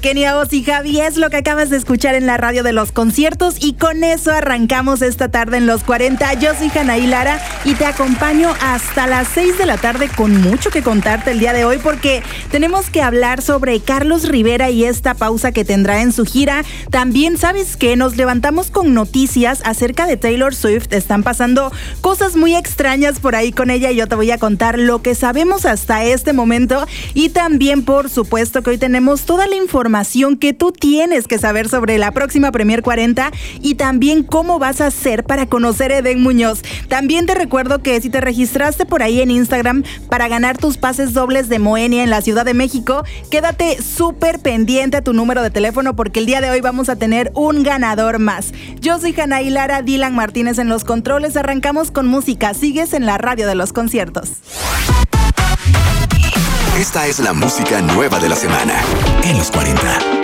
Kenia Oz y Javi es lo que acabas de escuchar en la radio de los conciertos y con eso arrancamos esta tarde en los 40. Yo soy Janaí Lara y te acompaño hasta las 6 de la tarde con mucho que contarte el día de hoy porque tenemos que hablar sobre Carlos Rivera y esta pausa que tendrá en su gira. También, ¿sabes qué? Nos levantamos con noticias acerca de Taylor Swift. Están pasando cosas muy extrañas por ahí con ella y yo te voy a contar lo que sabemos hasta este momento y también, por supuesto, que hoy tenemos toda la información que tú tienes que saber sobre la próxima Premier 40 y también cómo vas a hacer para conocer a Edén Muñoz. También te recuerdo que si te registraste por ahí en Instagram para ganar tus pases dobles de Moenia en la Ciudad de México, quédate súper pendiente a tu número de teléfono porque el día de hoy vamos a tener un ganador más. Yo soy Janaí Lara, Dylan Martínez en los controles. Arrancamos con música. Sigues en la radio de los conciertos. Esta es la música nueva de la semana en los 40.